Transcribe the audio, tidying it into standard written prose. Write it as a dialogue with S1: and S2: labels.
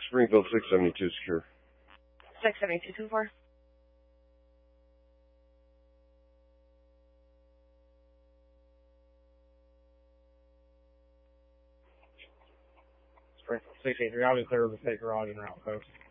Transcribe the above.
S1: Springfield 672 secure.
S2: 67224.
S3: Springfield 683, I'll be clear with the state garage and route, folks.